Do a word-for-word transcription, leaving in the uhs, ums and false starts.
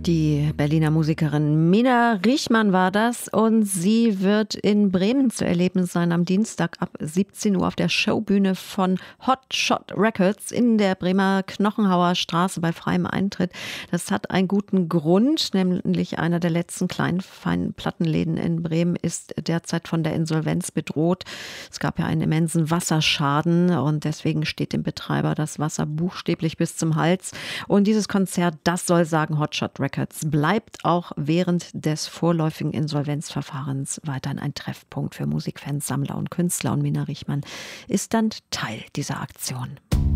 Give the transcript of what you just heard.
Die Berliner Musikerin Mina Riechmann war das und sie wird in Bremen zu erleben sein am Dienstag ab siebzehn Uhr auf der Showbühne von Hot Shot Records in der Bremer Knochenhauer Straße bei freiem Eintritt. Das hat einen guten Grund, nämlich einer der letzten kleinen, feinen Plattenläden in Bremen ist derzeit von der Insolvenz bedroht. Es gab ja einen immensen Wasserschaden und deswegen steht dem Betreiber das Wasser buchstäblich bis zum Hals. Und dieses Konzert, das soll sagen Hot Shot Records, bleibt auch während des vorläufigen Insolvenzverfahrens weiterhin ein Treffpunkt für Musikfans, Sammler und Künstler. Und Mina Riechmann ist dann Teil dieser Aktion.